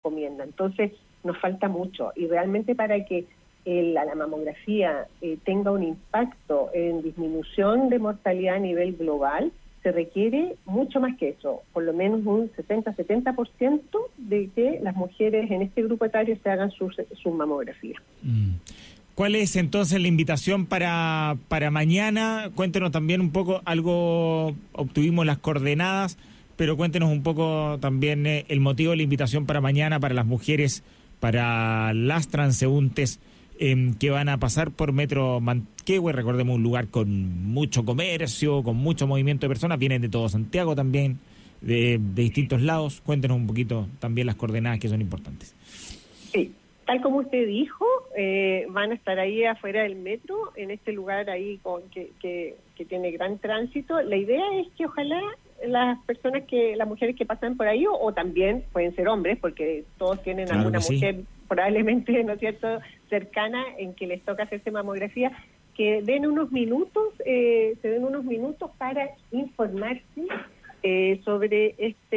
comiendo. Entonces nos falta mucho, y realmente para que la mamografía tenga un impacto en disminución de mortalidad a nivel global, se requiere mucho más que eso, por lo menos un 60-70% de que las mujeres en este grupo etario se hagan su mamografía. ¿Cuál es entonces la invitación para mañana? Cuéntenos también un poco, algo obtuvimos las coordenadas, pero cuéntenos un poco también el motivo de la invitación para mañana, para las mujeres, para las transeúntes que van a pasar por Metro Manquehue. Recordemos, un lugar con mucho comercio, con mucho movimiento de personas, vienen de todo Santiago también, de distintos lados. Cuéntenos un poquito también las coordenadas que son importantes. Sí, tal como usted dijo, van a estar ahí afuera del metro, en este lugar ahí que tiene gran tránsito. La idea es que ojalá las mujeres que pasan por ahí, o también pueden ser hombres, porque todos tienen claro alguna mujer, probablemente, ¿no es cierto?, cercana en que les toca hacerse mamografía, que den unos minutos, para informarse sobre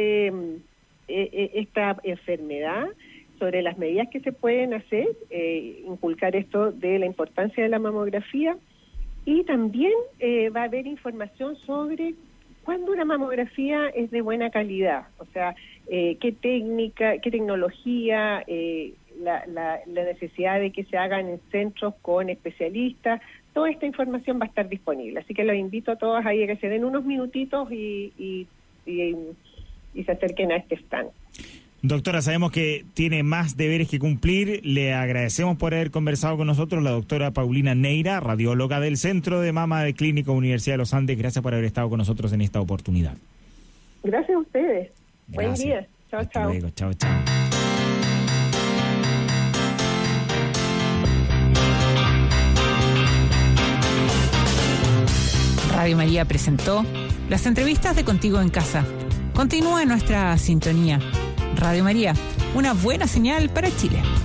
esta enfermedad, sobre las medidas que se pueden hacer, inculcar esto de la importancia de la mamografía, y también va a haber información sobre cuándo una mamografía es de buena calidad, o sea, qué técnica, qué tecnología, la necesidad de que se hagan en centros con especialistas. Toda esta información va a estar disponible, así que los invito a todos ahí a que se den unos minutitos y se acerquen a este stand. Doctora, sabemos que tiene más deberes que cumplir. Le agradecemos por haber conversado con nosotros, la doctora Paulina Neira, radióloga del Centro de Mama de Clínica Universidad de los Andes. Gracias por haber estado con nosotros en esta oportunidad. Gracias a ustedes. Gracias. Buen día. Chao, Hasta chao. Luego. Chao, chao. Radio María presentó las entrevistas de Contigo en Casa. Continúa en nuestra sintonía. Radio María, una buena señal para Chile.